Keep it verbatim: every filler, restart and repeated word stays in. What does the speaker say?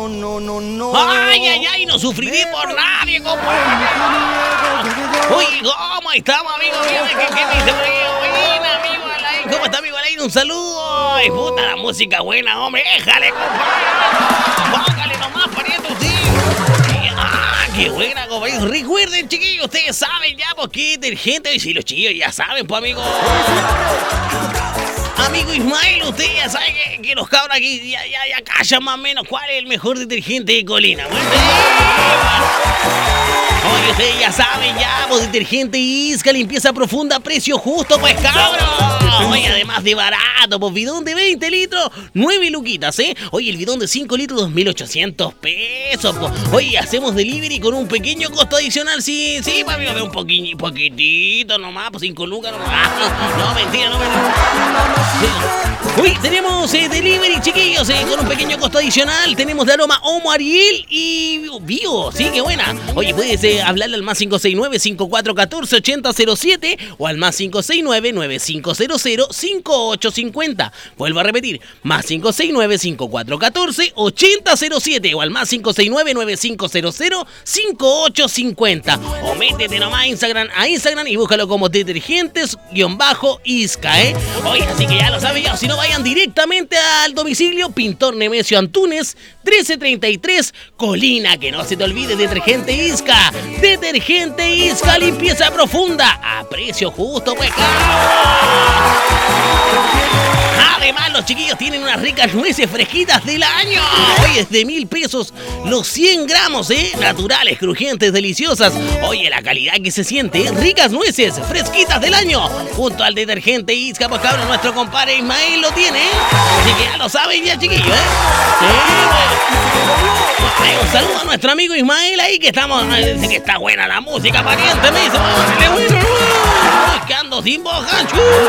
No, no, no. Ay, ay, ay, no sufriré por nadie, compadre. Uy, ¿cómo estamos, amigo mío? ¿Qué, qué me dice por aquí? Buena, amigo Alain. ¿Cómo está, amigo Alain? Un saludo. Ay, puta, la música buena, hombre. Déjale, compadre. Póngale nomás, pariente, usted. Ah, qué buena, compadre. Recuerden, chiquillos, ustedes saben ya, pues, qué detergente. Y si los chiquillos ya saben, pues, amigo. Amigo Ismael, usted ya sabe que, que los cabros aquí ya, ya, ya callan más o menos cuál es el mejor detergente de Colina. Bueno, oye, ustedes ya saben ya, pues detergente Isca, limpieza profunda, precio justo, pues cabros. Oye, además de barato, pues bidón de veinte litros, nueve luquitas, ¿eh? Oye, el bidón de cinco litros, dos mil ochocientos pesos, pues. Oye, hacemos delivery con un pequeño costo adicional, sí, sí, pues amigo, de un poquitito, poquitito nomás, pues cinco lucas nomás. No, no, mentira, no, mentira. Uy, tenemos eh, delivery, chiquillos, eh, con un pequeño costo adicional. Tenemos de aroma Homo Ariel y Bio, sí, qué buena. Oye, puedes eh, hablarle al más cinco seis nueve, cinco cuatro uno cuatro, ocho cero cero siete o al más cinco seis nueve, nueve cinco cero cero, cinco ocho cinco cero. Vuelvo a repetir, más cinco seis nueve, cinco cuatro uno cuatro, ocho cero cero siete o al más cinco seis nueve, nueve cinco cero cero, cinco ocho cinco cero. O métete nomás a Instagram, a Instagram y búscalo como detergentes-isca, ¿eh? Oye, así que ya lo saben ya, o si no vayan directamente al domicilio Pintor Nemesio Antunes, trece treinta y tres, Colina, que no se te olvide, detergente Isca, detergente Isca, limpieza profunda, a precio justo, pues. Además, los chiquillos tienen unas ricas nueces fresquitas del año. Oye, es de mil pesos los cien gramos, ¿eh? Naturales, crujientes, deliciosas. Oye, la calidad que se siente, ¿eh? Ricas nueces fresquitas del año. Junto al detergente Isca, pues cabrón, nuestro compadre Ismael lo tiene, ¿eh? Así que ya lo saben ya, chiquillos, ¿eh? Sí, bueno. Un saludo a nuestro amigo Ismael ahí, que estamos... Dice que está buena la música, pariente, me dice. ¡Qué bueno! ¡Que ando sin boca!